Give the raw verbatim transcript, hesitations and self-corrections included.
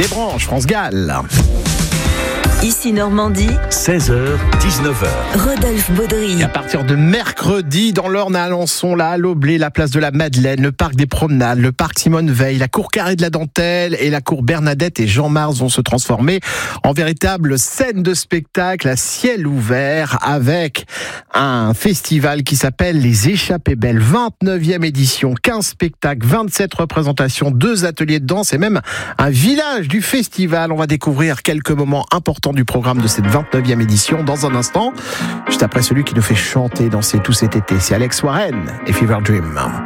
Les branches, France Gall. Ici Normandie, seize heures, dix-neuf heures. Rodolphe Baudry. Et à partir de mercredi, dans l'Orne à Alençon, la Halle au Blé, la place de la Madeleine, le parc des Promenades, le parc Simone Veil, la cour Carré de la Dentelle et la cour Bernadette et Jean Mars vont se transformer en véritable scène de spectacle à ciel ouvert avec un festival qui s'appelle Les Échappées Belles, vingt-neuvième édition, quinze spectacles, vingt-sept représentations, deux ateliers de danse et même un village du festival. On va découvrir quelques moments importants du programme de cette vingt-neuvième édition dans un instant, juste après celui qui nous fait chanter, danser tout cet été. C'est Alex Warren et Fever Dream.